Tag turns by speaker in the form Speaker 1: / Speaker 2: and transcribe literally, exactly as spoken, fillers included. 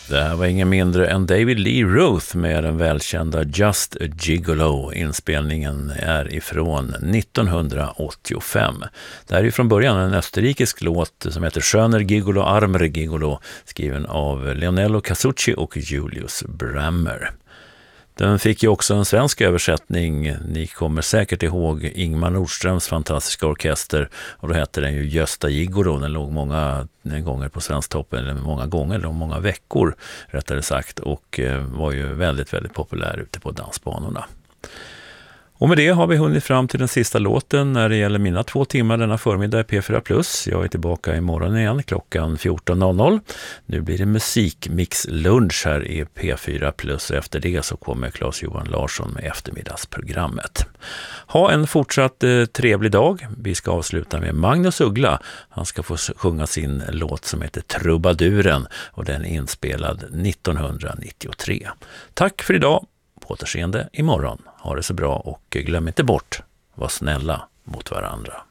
Speaker 1: Det här var ingen mindre än David Lee Roth med den välkända Just a Gigolo. Inspelningen är ifrån nittonhundraåttiofem. Det här är från början en österrikisk låt som heter Schöner Gigolo, Armer Gigolo, skriven av Leonello Casucci och Julius Brammer. Den fick ju också en svensk översättning. Ni kommer säkert ihåg Ingmar Nordströms fantastiska orkester, och då hette den ju Gösta Gigolo. Den låg många gånger på Svensktoppen, eller många gånger, eller många veckor rättare sagt, och var ju väldigt, väldigt populär ute på dansbanorna. Och med det har vi hunnit fram till den sista låten när det gäller mina två timmar denna förmiddag i P fyra plus. Jag är tillbaka imorgon igen klockan fjorton noll noll. Nu blir det musikmix-lunch här i P fyra plus. Efter det så kommer Claes-Johan Larsson med eftermiddagsprogrammet. Ha en fortsatt eh, trevlig dag. Vi ska avsluta med Magnus Uggla. Han ska få sjunga sin låt som heter Trubaduren, och den är inspelad nittonhundranittiotre. Tack för idag. På återseende imorgon. Ha det så bra och glöm inte bort, var snälla mot varandra.